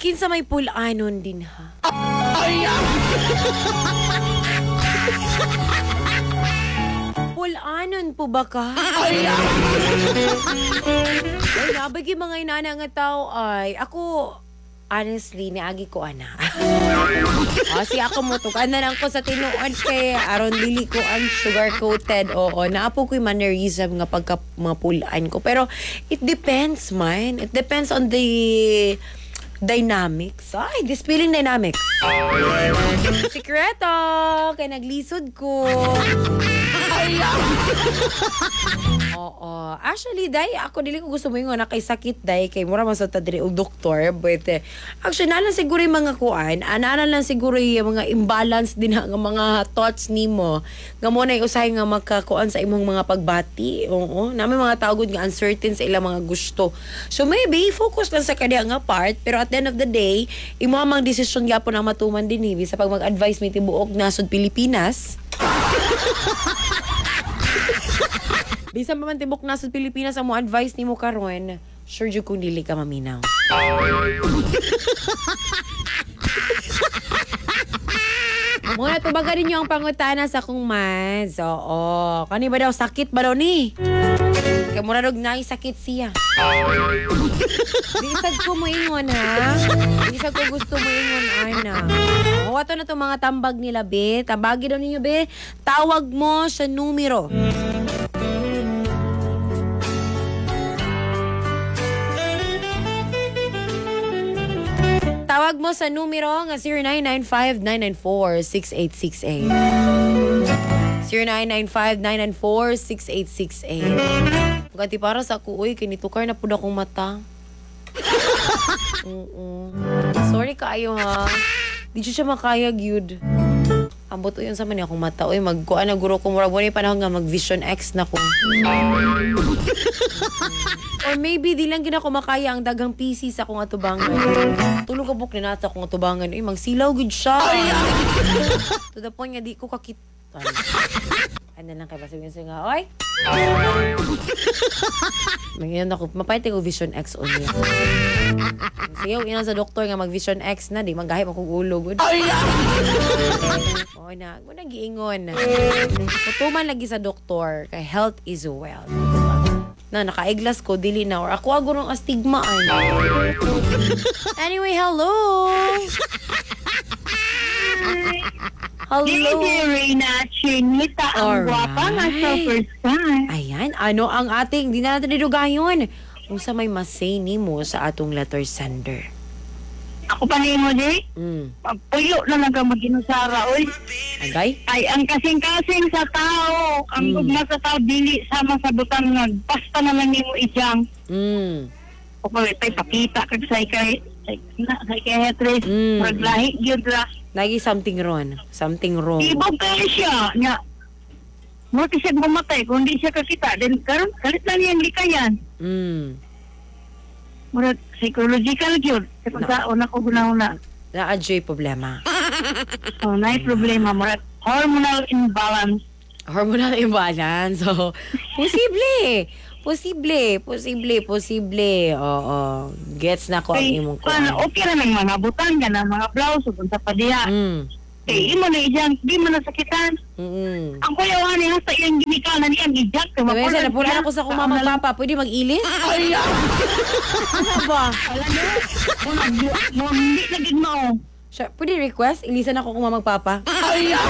Kinsa may pulanon din ha. Pulanon po ba ka? Ay, nabagi mga inana nga tao ay. Ako, honestly, niagi ko ana. Kasi ako mutukan na lang ko sa tinuod kay aron dili ko ang sugar-coated. Oo, naapo ko'y mannerism nga pagka mga pulaan ko. Pero, it depends, man. It depends on the dynamics. Ay, this feeling dynamics. Sikreto! Kaya naglisod ko. Oo. Actually, day, ako dili ko gusto mo yung na kay sakit, day. Kay mura man sa tadiri o doktor. But, actually, nalang siguro yung mga kuan. Nalang lang siguro yung mga imbalance din nga mga thoughts nimo. Nga mo na usahay nga magkakuan sa imong mga pagbati. Oo. Namin mga tawagod nga uncertain sa ilang mga gusto. So, maybe, focus lang sa kanya nga part. Pero at the end of the day, imo amang desisyon gyapon ang matuman din hibi sa pag mag-advise mi tibuok nasod Pilipinas. Bisan pa man tibok nasod Pilipinas ang mo advice nimo karon, sure jud kung dili ka maminaw. Muna tubaga rin yung pangutana sa kong mas. Oo. Kani ba daw sakit ba daw ni? Kaya mura daw na sakit siya. Di isag ko mo ingon ha. Di isag ko gusto mo ingon ana. Wato na itong mga tambag nila be. Tambagi daw ninyo be. Tawag mo sa numero. Tawag mo sa numero nga 0995-994-6868. 0995-994-6868. Ganti para sa ako, uy, kinitukar na po na akong mata. Sorry kaayo ha. Di siya makayag yun. Ambot yun sa man akong mata. Uy, magkuan na guro ko. Murag wala yung panahon nga mag-Vision X na ko. Or maybe di lang gina ko makaya ang dagang PC sa akong atubangan. Tulog ka buk na nasa akong atubangan. Uy, magsilaw good siya. To the point nga di ko kakita. Ano lang kay basta yung nga, oy? Magiging ako, mapayte ko Vision X on niya. Sige, ina sa doktor nga mag-Vision X na, di magahip akong ulo. Good. Oy na, mo nag-iingon. Kutuman lagi sa doktor, kay health is wealth. Na, naka-eglas ko, dili na. Or ako agurong astigma. Anyway, hello! Hello. Lady Reyna Chinita, ang gwapa nga sa first time. Ayan, ano ang ating, di na natin nilugayon. Kung sa may masay ni mo sa atong letter sender. Ako pa mo, Jay. Pagpuyo na nagamadinusara, oy. Agay? Ay, ang kasing-kasing sa tao, ang gugma sa tao, dili sama sa butang nga, basta naman ni mo ijang. O pa, pakita kag psychiatrist, maglahi, yun ra. Lagi something wrong. Something wrong. Ibog kayo siya, nga. Mati siya bumatay, kung di siya kakita, then karon kalit lang niyang likayan. Murag psychological yun. Kapag sa una ko guna-una. Na-adjoy problema. Naay problema. Murag hormonal imbalance. Hormonal imbalance. So, posible. Posible. Oo. Gets na ko ang imong ko. Okay na ng mga butang ka na mga blouse kung sa padiya. Imo na ijang, di mo nasakitan. Ang kuyawan niya sa iyang ginikal na niyang ijak. Sabi sa napula ako sa kung mama papa, pwede mag-ilis? Ay, Ano ba? alam mo, hindi naging mo. Pwede request? Ilisan ako kung mama papa? Ay,